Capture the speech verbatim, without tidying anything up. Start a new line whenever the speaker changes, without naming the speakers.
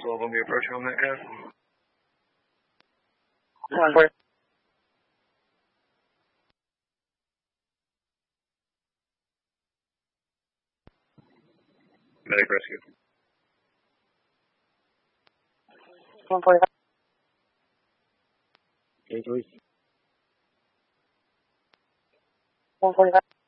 twelve on the approach on that guy.
One for
Medic rescue.
one forty-five.
Okay, Joyce.
one forty-five.